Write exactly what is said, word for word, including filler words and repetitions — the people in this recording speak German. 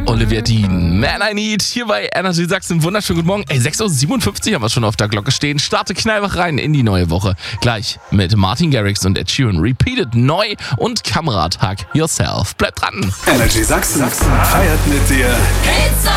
Olivia Dean, Man I Need, hier bei Energy Sachsen. Wunderschönen guten Morgen. Ey, sechs Uhr siebenundfünfzig haben wir schon auf der Glocke stehen. Starte knallwach rein in die neue Woche. Gleich mit Martin Garrix und Ed Sheeran. Repeated neu und Kameratag Yourself. Bleibt dran. Energy Sachsen feiert mit dir. It's